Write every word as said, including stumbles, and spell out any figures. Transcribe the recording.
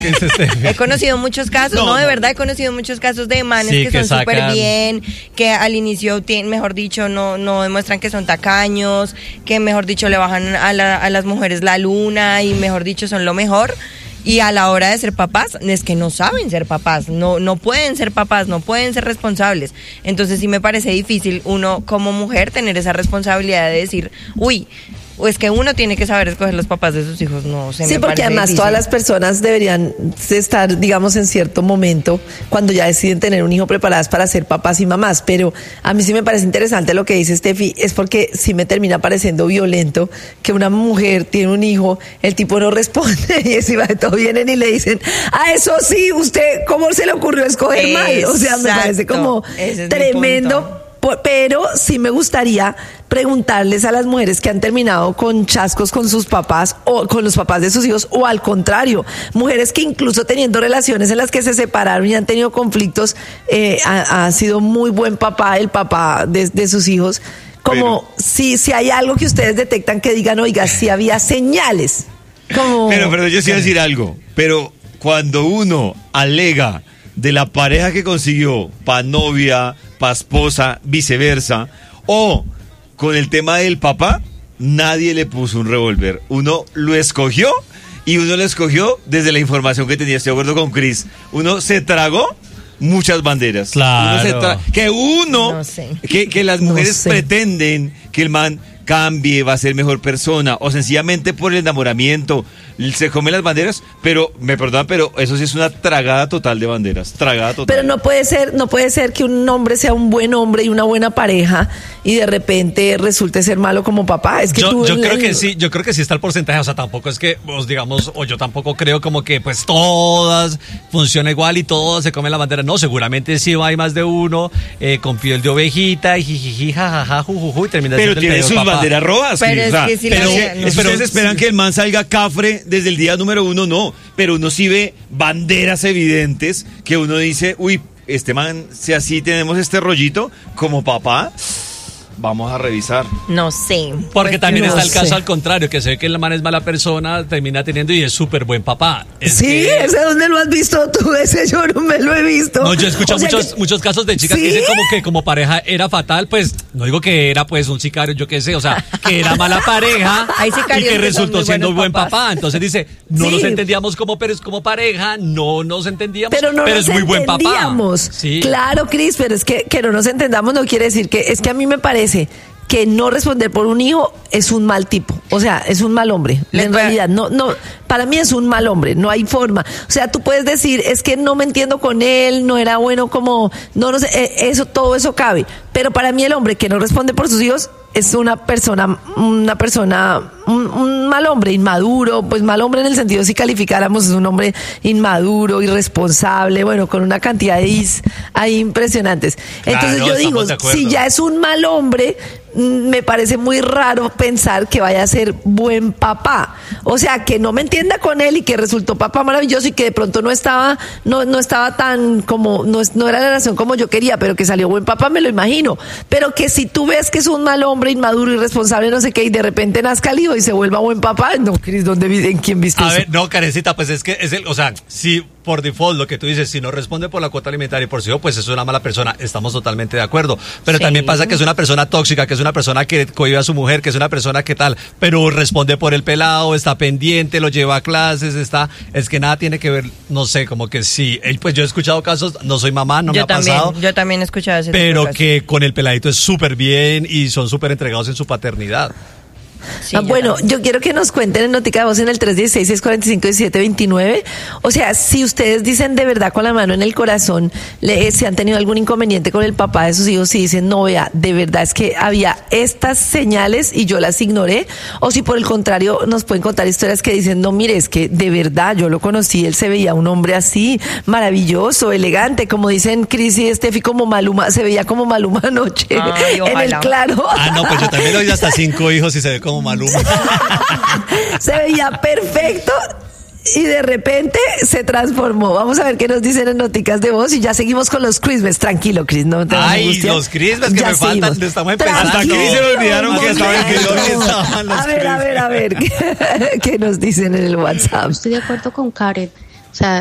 Es este. He conocido muchos casos, no, no, de verdad he conocido muchos casos de manes sí, que, que son súper sacan... bien, que al inicio, tienen, mejor dicho, no, no demuestran que son tacaños, que mejor dicho le bajan a, la, a las mujeres la luna y mejor dicho son lo mejor. Y a la hora de ser papás, es que no saben ser papás, no, no pueden ser papás, no pueden ser responsables. Entonces sí me parece difícil uno como mujer tener esa responsabilidad de decir, uy, o es que uno tiene que saber escoger los papás de sus hijos, no sé. Sí, porque además difícil. Todas las personas deberían estar, digamos, en cierto momento, cuando ya deciden tener un hijo, preparadas para ser papás y mamás. Pero a mí sí me parece interesante lo que dice Steffi, es porque sí me termina pareciendo violento que una mujer tiene un hijo, el tipo no responde y encima de todo vienen y le dicen, ah, eso sí, usted, ¿cómo se le ocurrió escoger Exacto. mal? O sea, me parece como Ese es tremendo. Pero sí me gustaría preguntarles a las mujeres que han terminado con chascos con sus papás o con los papás de sus hijos, o al contrario, mujeres que incluso teniendo relaciones en las que se separaron y han tenido conflictos, eh, ha, ha sido muy buen papá el papá de, de sus hijos, como pero, si, si hay algo que ustedes detectan que digan, oiga, si había señales. Como... Pero, pero yo sí voy a decir algo, pero cuando uno alega de la pareja que consiguió pa' novia, pa' esposa, viceversa, o con el tema del papá, nadie le puso un revólver. Uno lo escogió y uno lo escogió desde la información que tenía. Estoy de acuerdo con Cris. Uno se tragó muchas banderas. Claro. Uno se tra- que uno, no sé. que, que las mujeres no sé. pretenden que el man cambie, va a ser mejor persona, o sencillamente por el enamoramiento se comen las banderas, pero me perdonan, pero eso sí es una tragada total de banderas, tragada total. Pero no puede ser, no puede ser que un hombre sea un buen hombre y una buena pareja y de repente resulte ser malo como papá. Es que yo, tú yo el, creo que sí, yo creo que sí está el porcentaje, o sea, tampoco es que, pues, digamos, o yo tampoco creo como que pues todas funciona igual y todas se comen la bandera. No, seguramente sí hay más de uno eh, con piel de ovejita y jijiji, jajaja, jujuju, y termina pero siendo tiene el sus papá. banderas rojas. Pero o es sea, que si pero, la- pero no ustedes sé. esperan que el man salga cafre desde el día número uno, no, pero uno sí ve banderas evidentes que uno dice, uy, este man, si así tenemos este rollito como papá, vamos a revisar. No sé. Porque Pues, también no está el caso sé. al contrario, que se ve que el man es mala persona, termina teniendo y es súper buen papá. Es sí, que... ese dónde lo has visto tú, ese yo no me lo he visto. No, yo he escuchado O sea muchos, que... muchos casos de chicas ¿Sí? que dicen como que como pareja era fatal, pues no digo que era pues un sicario, yo qué sé, o sea, que era mala pareja Hay y sicarios que que son resultó muy siendo buenos buen papás. papá. Entonces dice, no Sí. nos entendíamos como, pero es como pareja, no nos entendíamos, Pero no nos es muy buen papá. entendíamos. Sí. Claro, Cris, pero es que, que no nos entendamos no quiere decir que, es que a mí me parece que no responder por un hijo es un mal tipo, o sea, es un mal hombre. Les En voy a- realidad, no, no, para mí es un mal hombre, no hay forma. O sea, tú puedes decir, es que no me entiendo con él, no era bueno como, no, no sé, eh, eso, todo eso cabe. Pero para mí el hombre que no responde por sus hijos es una persona, una persona, un, un mal hombre, inmaduro, pues mal hombre en el sentido si calificáramos, es un hombre inmaduro, irresponsable, bueno, con una cantidad de is ahí impresionantes. Entonces Claro, yo digo, estamos de acuerdo. si ya es un mal hombre, mm, me parece muy raro pensar que vaya a ser buen papá. O sea, que no me entienda con él y que resultó papá maravilloso y que de pronto no estaba, no, no estaba tan como, no, es- no era la relación como yo quería, pero que salió buen papá, me lo imagino. Pero que si tú ves que es un mal hombre, inmaduro, irresponsable, no sé qué, y de repente nazca el hijo y se vuelva buen papá, no, Cris, ¿dónde vi- en quién viste A eso? ver, no, Karencita, pues es que es el, o sea, si por default lo que tú dices, si no responde por la cuota alimentaria y por su hijo, pues es una mala persona, estamos totalmente de acuerdo. Pero Sí. también pasa que es una persona tóxica, que es una persona que cohibe a su mujer, que es una persona que tal, pero responde por el pelado, está pendiente, lo lleva a clases, está, es que nada tiene que ver, no sé, como que sí, eh, pues yo he escuchado casos, no soy mamá, no me yo ha también, pasado, yo también he escuchado ese tipo de pero casos. que con el peladito es súper bien y son súper entregados en su paternidad. Sí, Ah, yo bueno, también. yo quiero que nos cuenten en Notica de Voz en el tres uno seis, seis cuatro cinco, uno siete dos nueve. O sea, si ustedes dicen de verdad con la mano en el corazón, le, si han tenido algún inconveniente con el papá de sus hijos, si dicen, no, vea, de verdad es que había estas señales y yo las ignoré. O si por el contrario nos pueden contar historias que dicen, no, mire, es que de verdad yo lo conocí, él se veía un hombre así, maravilloso, elegante, como dicen Cris y Steffi, como Maluma, se veía como Maluma anoche Ay, en el ojalá. Claro. Ah, no, pues yo también doy hasta cinco hijos y se ve como Maluma. Se veía perfecto y de repente se transformó. Vamos a ver qué nos dicen en Noticas de Voz y ya seguimos con los Christmas. Tranquilo, Cris, no te Ay, angustia. los Christmas que Ya me faltan, seguimos. estamos empezando. Hasta aquí Tranquilo, se me olvidaron que estaban en tranquilo. Christmas. Estaban los A ver, a ver, a ver, ¿qué, qué nos dicen en el WhatsApp? Estoy de acuerdo con Karen. O sea,